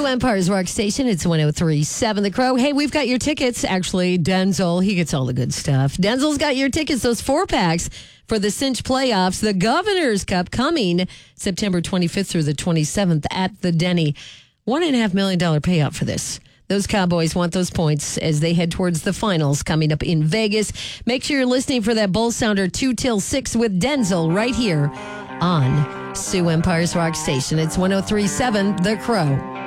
Sioux Empire's Rock Station. It's 103.7 The Crow. Hey, we've got your tickets. Actually, Denzel, he gets all the good stuff. Denzel's got your tickets, those 4-packs for the Cinch playoffs, the Governor's Cup coming September 25th through the 27th at the Denny. $1.5 million payout for this. Those Cowboys want those points as they head towards the finals coming up in Vegas. Make sure you're listening for that Bull Sounder 2 till 6 with Denzel right here on Sioux Empire's Rock Station. It's 103.7 The Crow.